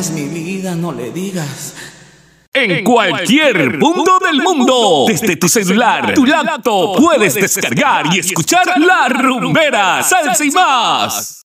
es mi vida, no le digas. En cualquier punto del mundo, desde tu celular, tu laptop, puedes descargar y escuchar La Rumbera, Salsa y más.